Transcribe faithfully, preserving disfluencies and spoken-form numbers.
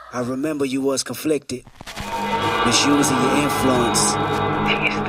I remember you was conflicted, misusing your influence.